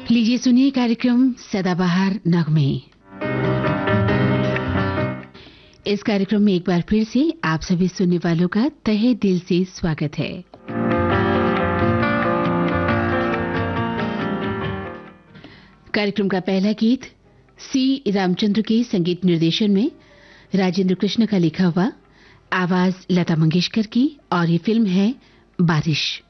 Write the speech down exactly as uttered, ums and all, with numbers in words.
लीजिए सुनिए कार्यक्रम सदाबहार नगमे। इस कार्यक्रम में एक बार फिर से आप सभी सुनने वालों का तहे दिल से स्वागत है। कार्यक्रम का पहला गीत सी रामचंद्र के संगीत निर्देशन में राजेंद्र कृष्ण का लिखा हुआ, आवाज लता मंगेशकर की, और ये फिल्म है बारिश।